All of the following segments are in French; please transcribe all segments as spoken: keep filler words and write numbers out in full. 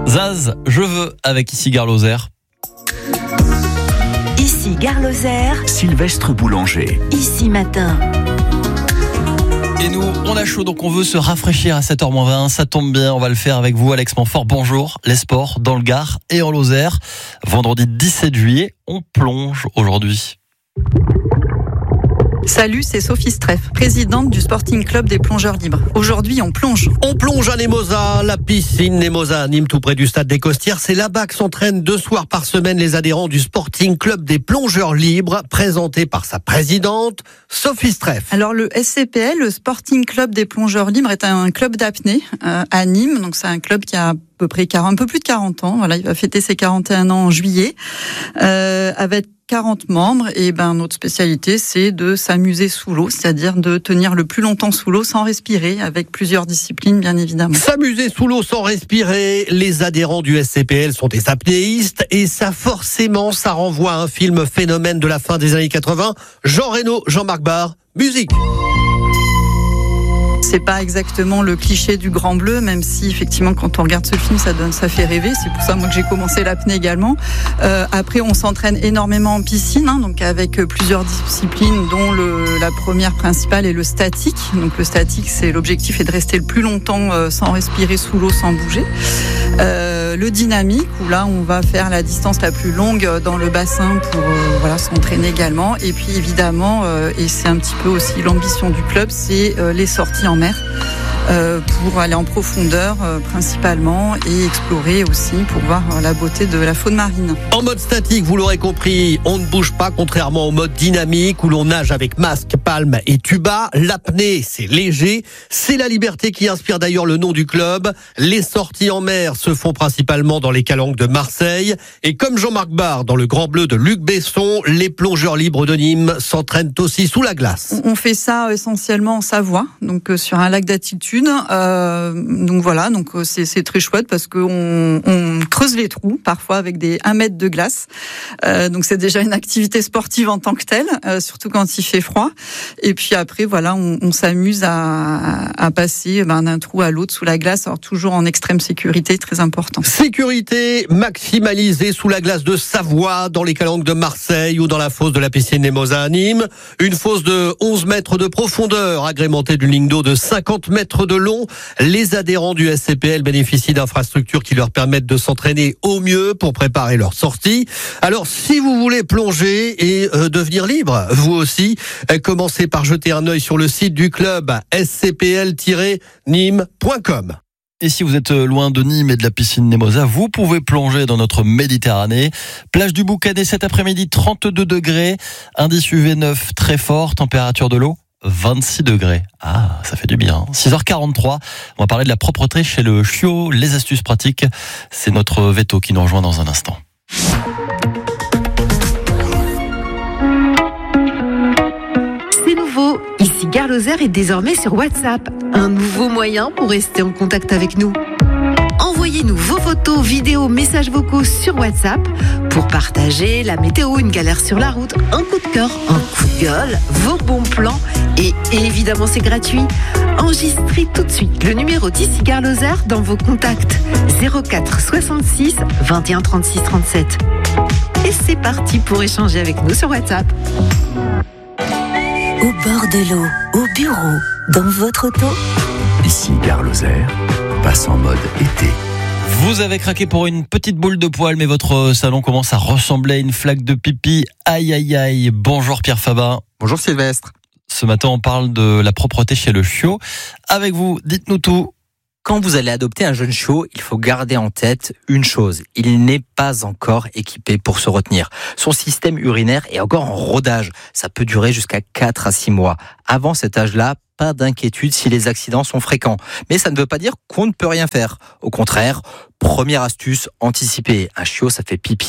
Zaz, je veux avec Ici Gare Lozère. Ici Gare Lozère. Sylvestre Boulanger. Ici Matin. Et nous, on a chaud, donc on veut se rafraîchir à sept heures moins vingt. Ça tombe bien, on va le faire avec vous, Alex Montfort. Bonjour, les sports dans le Gard et en Lozère. Vendredi dix-sept juillet, on plonge aujourd'hui. Salut, c'est Sophie Streff, présidente du Sporting Club des plongeurs libres. Aujourd'hui, on plonge. On plonge à Nemosa, la piscine Nemosa à Nîmes, tout près du stade des Costières. C'est là-bas que s'entraînent deux soirs par semaine les adhérents du Sporting Club des plongeurs libres, présenté par sa présidente, Sophie Streff. Alors le S C P L, le Sporting Club des plongeurs libres, est un club d'apnée euh, à Nîmes. Donc c'est un club qui a à peu près quarante, un peu plus de quarante ans. Voilà, il va fêter ses quarante et un ans en juillet, euh, avec quarante membres. Et ben notre spécialité, c'est de s'amuser sous l'eau, c'est-à-dire de tenir le plus longtemps sous l'eau sans respirer, avec plusieurs disciplines bien évidemment. S'amuser sous l'eau sans respirer, les adhérents du S C P L sont des apnéistes et ça forcément, ça renvoie à un film phénomène de la fin des années quatre-vingts. Jean Reno, Jean-Marc Barr, musique. C'est pas exactement le cliché du grand bleu, même si effectivement quand on regarde ce film, ça donne, ça fait rêver. C'est pour ça moi que j'ai commencé l'apnée également. Euh, après, on s'entraîne énormément en piscine, hein, donc avec plusieurs disciplines, dont le, la première principale est le statique. Donc le statique, c'est l'objectif est de rester le plus longtemps euh, sans respirer sous l'eau, sans bouger. Euh, le dynamique, où là on va faire la distance la plus longue dans le bassin pour euh, voilà s'entraîner également. Et puis évidemment, euh, et c'est un petit peu aussi l'ambition du club, c'est euh, les sorties en mer euh, pour aller en profondeur euh, principalement et explorer aussi pour voir euh, la beauté de la faune marine. En mode statique, vous l'aurez compris, on ne bouge pas contrairement au mode dynamique où l'on nage avec masque, palme et tuba. L'apnée, c'est léger, c'est la liberté qui inspire d'ailleurs le nom du club. Les sorties en mer se font principalement dans les calanques de Marseille et comme Jean-Marc Barr dans le Grand Bleu de Luc Besson, les plongeurs libres de Nîmes s'entraînent aussi sous la glace. On fait ça essentiellement en Savoie, donc euh, sur un lac d'altitude. Euh, donc voilà, donc euh, c'est, c'est très chouette parce qu'on on creuse les trous parfois avec des un mètre de glace. Euh, donc c'est déjà une activité sportive en tant que telle, euh, surtout quand il fait froid. Et puis après voilà, on, on s'amuse à, à passer ben, d'un trou à l'autre sous la glace, alors toujours en extrême sécurité, très important. Sécurité maximalisée sous la glace de Savoie, dans les calanques de Marseille ou dans la fosse de la piscine Nemosa à Nîmes. Une fosse de onze mètres de profondeur, agrémentée d'une ligne d'eau de cinquante mètres de long. Les adhérents du S C P L bénéficient d'infrastructures qui leur permettent de s'entraîner au mieux pour préparer leur sortie. Alors, si vous voulez plonger et euh, devenir libre, vous aussi, euh, commencez par jeter un œil sur le site du club s c p l tiret nîmes point com. Et si vous êtes loin de Nîmes et de la piscine Nemosa, vous pouvez plonger dans notre Méditerranée. Plage du Boucanet cet après-midi, trente-deux degrés. Indice U V neuf très fort. Température de l'eau, vingt-six degrés. Ah, ça fait du bien. six heures quarante-trois. On va parler de la propreté chez le chiot. Les astuces pratiques. C'est notre Veto qui nous rejoint dans un instant. C'est nouveau. Ici Gare Lozère est désormais sur WhatsApp. Un nouveau moyen pour rester en contact avec nous. Envoyez-nous vos photos, vidéos, messages vocaux sur WhatsApp pour partager la météo, une galère sur la route, un coup de cœur, un coup de gueule, vos bons plans et évidemment c'est gratuit. Enregistrez tout de suite le numéro d'Ici Gare Lozère dans vos contacts zéro quatre soixante-six vingt et un trente-six trente-sept. Et c'est parti pour échanger avec nous sur WhatsApp. Au bord de l'eau, au bureau, dans votre auto. Ici Gare Lozère, passe en mode été. Vous avez craqué pour une petite boule de poil, mais votre salon commence à ressembler à une flaque de pipi. Aïe, aïe, aïe. Bonjour Pierre Fabin. Bonjour Sylvestre. Ce matin, on parle de la propreté chez le chiot. Avec vous, dites-nous tout. Quand vous allez adopter un jeune chiot, il faut garder en tête une chose. Il n'est pas encore équipé pour se retenir. Son système urinaire est encore en rodage. Ça peut durer jusqu'à quatre à six mois. Avant cet âge-là, pas d'inquiétude si les accidents sont fréquents. Mais ça ne veut pas dire qu'on ne peut rien faire. Au contraire, première astuce, anticiper. Un chiot, ça fait pipi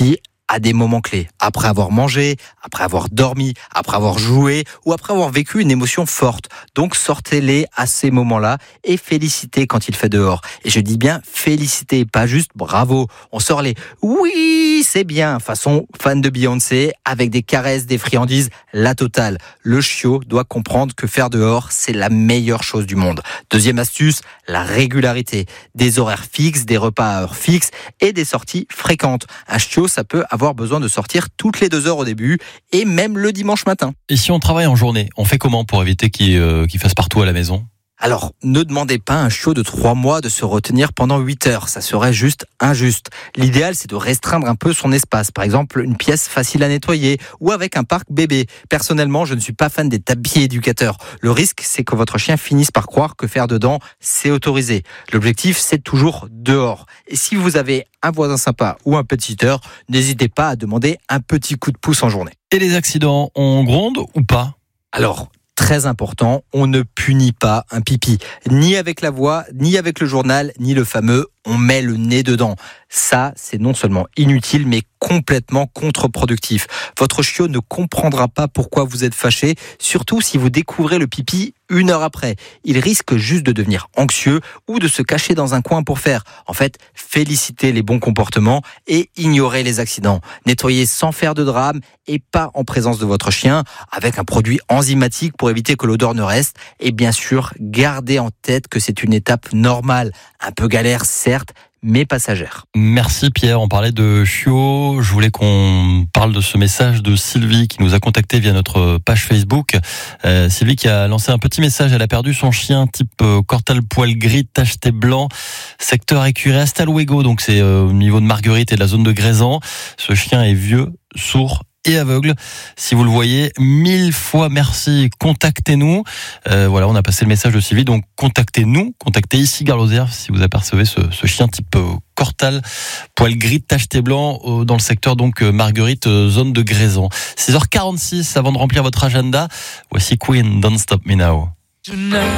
à des moments clés, après avoir mangé, après avoir dormi, après avoir joué ou après avoir vécu une émotion forte. Donc sortez-les à ces moments-là et félicitez quand il fait dehors. Et je dis bien félicitez, pas juste bravo. On sort les oui, c'est bien, façon fan de Beyoncé, avec des caresses, des friandises, la totale. Le chiot doit comprendre que faire dehors, c'est la meilleure chose du monde. Deuxième astuce, la régularité. Des horaires fixes, des repas à heure fixe et des sorties fréquentes. Un chiot, ça peut avoir besoin de sortir toutes les deux heures au début et même le dimanche matin. Et si on travaille en journée, on fait comment pour éviter qu'il, euh, qu'il fasse partout à la maison ? Alors, ne demandez pas à un chiot de trois mois de se retenir pendant huit heures. Ça serait juste injuste. L'idéal, c'est de restreindre un peu son espace. Par exemple, une pièce facile à nettoyer ou avec un parc bébé. Personnellement, je ne suis pas fan des tapis éducateurs. Le risque, c'est que votre chien finisse par croire que faire dedans, c'est autorisé. L'objectif, c'est toujours dehors. Et si vous avez un voisin sympa ou un pet-sitter, n'hésitez pas à demander un petit coup de pouce en journée. Et les accidents, on gronde ou pas ? Alors, très important, on ne punit pas un pipi, ni avec la voix, ni avec le journal, ni le fameux « on met le nez dedans ». Ça, c'est non seulement inutile, mais complètement contre-productif. Votre chiot ne comprendra pas pourquoi vous êtes fâché, surtout si vous découvrez le pipi une heure après. Il risque juste de devenir anxieux ou de se cacher dans un coin pour faire. En fait, félicitez les bons comportements et ignorez les accidents. Nettoyez sans faire de drame et pas en présence de votre chien, avec un produit enzymatique pour éviter que l'odeur ne reste. Et bien sûr, gardez en tête que c'est une étape normale, un peu galère certes, mais passagère. Merci Pierre, on parlait de chiots. Je voulais qu'on parle de ce message de Sylvie qui nous a contacté via notre page Facebook. Euh, Sylvie qui a lancé un petit message, elle a perdu son chien type euh, Cortal poil gris tacheté blanc, secteur écurie Hasta-Luego, donc c'est euh, au niveau de Marguerite et de la zone de Grézan. Ce chien est vieux, sourd et aveugle. Si vous le voyez, mille fois merci, contactez-nous. Euh, voilà, on a passé le message de Sylvie, donc contactez-nous, contactez ici Gare Lozère si vous apercevez ce, ce chien type euh, Cortal, poil gris tacheté blanc euh, dans le secteur donc euh, Marguerite, euh, zone de Grézan. six heures quarante-six, avant de remplir votre agenda, voici Queen, Don't Stop Me Now.